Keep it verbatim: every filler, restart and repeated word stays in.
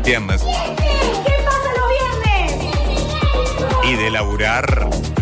viernes. ¿Qué pasa los viernes? Y de laburar